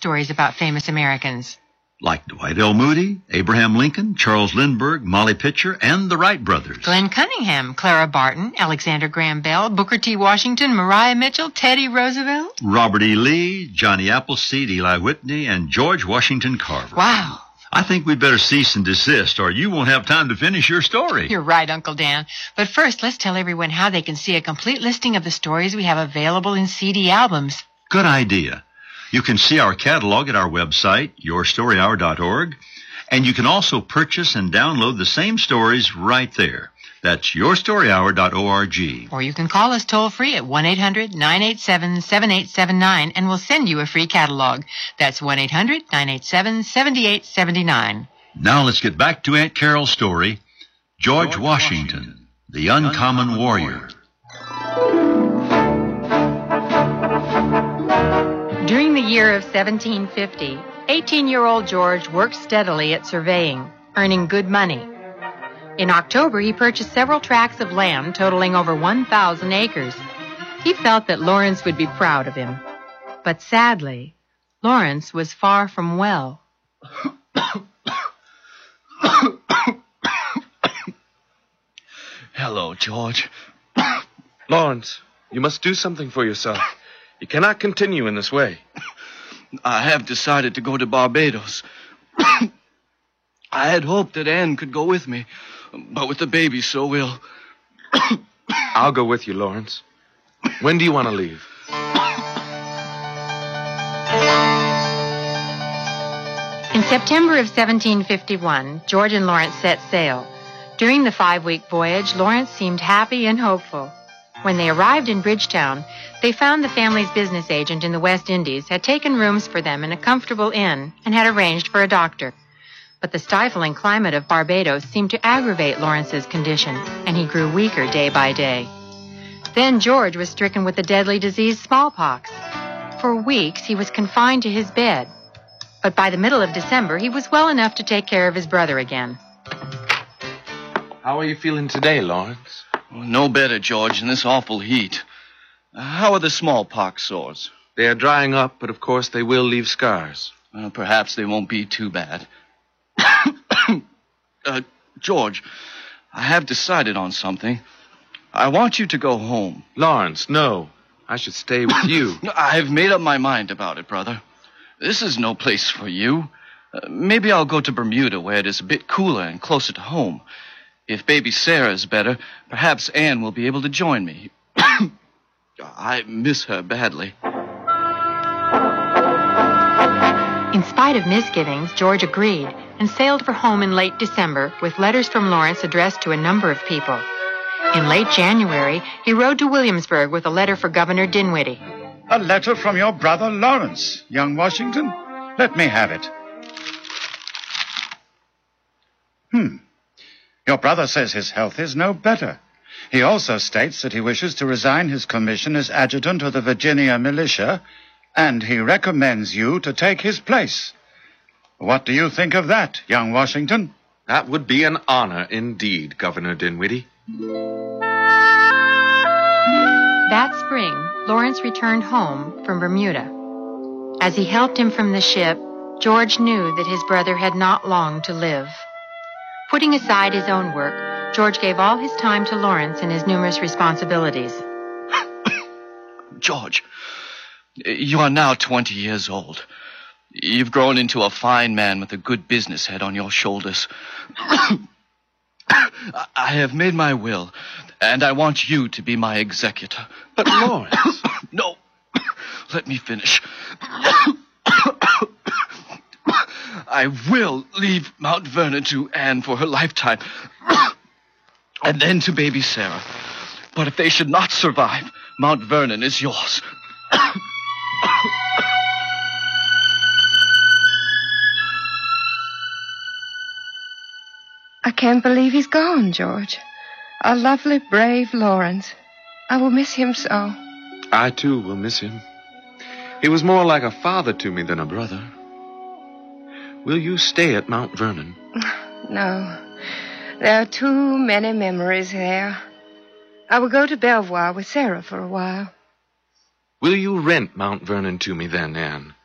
stories about famous Americans. Like Dwight L. Moody, Abraham Lincoln, Charles Lindbergh, Molly Pitcher, and the Wright brothers. Glenn Cunningham, Clara Barton, Alexander Graham Bell, Booker T. Washington, Mariah Mitchell, Teddy Roosevelt. Robert E. Lee, Johnny Appleseed, Eli Whitney, and George Washington Carver. Wow. I think we'd better cease and desist, or you won't have time to finish your story. You're right, Uncle Dan. But first, let's tell everyone how they can see a complete listing of the stories we have available in CD albums. Good idea. You can see our catalog at our website, yourstoryhour.org, and you can also purchase and download the same stories right there. That's yourstoryhour.org. Or you can call us toll-free at 1-800-987-7879, and we'll send you a free catalog. That's 1-800-987-7879. Now let's get back to Aunt Carol's story, George Washington, the Uncommon Warrior. During the year of 1750, 18-year-old George worked steadily at surveying, earning good money. In October, he purchased several tracts of land totaling over 1,000 acres. He felt that Lawrence would be proud of him. But sadly, Lawrence was far from well. Hello, George. Lawrence, you must do something for yourself. You cannot continue in this way. I have decided to go to Barbados. I had hoped that Anne could go with me, but with the baby so ill. I'll go with you, Lawrence. When do you want to leave? In September of 1751, George and Lawrence set sail. During the 5-week voyage, Lawrence seemed happy and hopeful. When they arrived in Bridgetown, they found the family's business agent in the West Indies had taken rooms for them in a comfortable inn and had arranged for a doctor. But the stifling climate of Barbados seemed to aggravate Lawrence's condition, and he grew weaker day by day. Then George was stricken with the deadly disease smallpox. For weeks, he was confined to his bed. But by the middle of December, he was well enough to take care of his brother again. How are you feeling today, Lawrence? No better, George, in this awful heat. How are the smallpox sores? They are drying up, but of course they will leave scars. Well, perhaps they won't be too bad. George, I have decided on something. I want you to go home. Lawrence, no. I should stay with you. I've made up my mind about it, brother. This is no place for you. Maybe I'll go to Bermuda, where it is a bit cooler and closer to home. If baby Sarah is better, perhaps Anne will be able to join me. I miss her badly. In spite of misgivings, George agreed and sailed for home in late December with letters from Lawrence addressed to a number of people. In late January, he rode to Williamsburg with a letter for Governor Dinwiddie. A letter from your brother Lawrence, young Washington? Let me have it. Your brother says his health is no better. He also states that he wishes to resign his commission as adjutant of the Virginia militia, and he recommends you to take his place. What do you think of that, young Washington? That would be an honor indeed, Governor Dinwiddie. That spring, Lawrence returned home from Bermuda. As he helped him from the ship, George knew that his brother had not long to live. Putting aside his own work, George gave all his time to Lawrence and his numerous responsibilities. George, you are now 20 years old. You've grown into a fine man with a good business head on your shoulders. I have made my will, and I want you to be my executor. But Lawrence... No, let me finish. I will leave Mount Vernon to Anne for her lifetime, and then to baby Sarah. But if they should not survive, Mount Vernon is yours. I can't believe he's gone, George. Our lovely, brave Lawrence. I will miss him so. I, too, will miss him. He was more like a father to me than a brother. Will you stay at Mount Vernon? No. There are too many memories there. I will go to Belvoir with Sarah for a while. Will you rent Mount Vernon to me then, Anne?